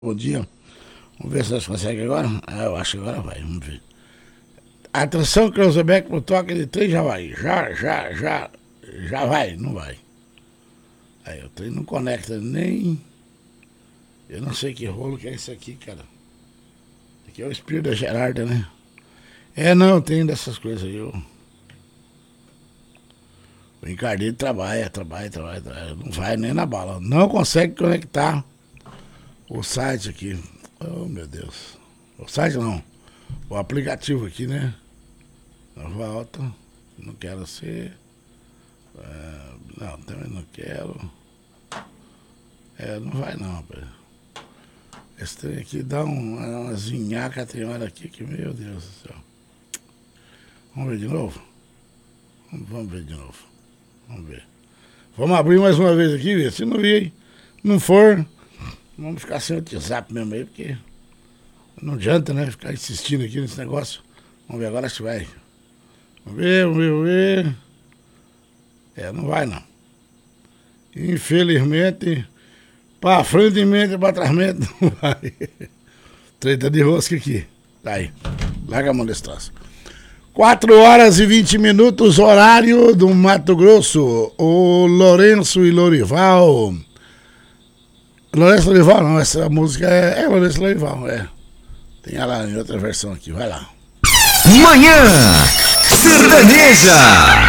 Bom dia. Vamos ver se nós conseguimos agora. Eu acho que agora vai. Vamos ver. Atenção, Creuzebeck, pro toque de trem já vai. Já vai, não vai. Aí o trem não conecta nem. Eu não sei que rolo que é isso aqui, cara. Aqui é o espírito da Gerarda, né? Não, tem dessas coisas aí. O encardido trabalha. Não vai nem na bala. Não consegue conectar o site aqui. Oh, meu Deus. O site não. O aplicativo aqui, né? Volta. Não quero ser. Não, também não quero. Não vai não, rapaz. Esse trem aqui dá uma zinhaca, tem hora aqui que, meu Deus do céu. Vamos ver de novo? Vamos ver de novo. Vamos ver. Vamos abrir mais uma vez aqui, ver. Se não vir, não for, vamos ficar sem o WhatsApp mesmo aí, porque não adianta, né? Ficar insistindo aqui nesse negócio. Vamos ver agora se vai. Vamos ver. Não vai não. Infelizmente, pra frente e mente, pra trás mente, não vai. Treta de rosca aqui. Tá aí. Larga a mão desse troço. 4h20, horário do Mato Grosso. O Lourenço e Lorival. Lourenço e Lorival, não, essa música é Lourenço e Lorival, Tem ela em outra versão aqui, vai lá. Manhã Sertaneja.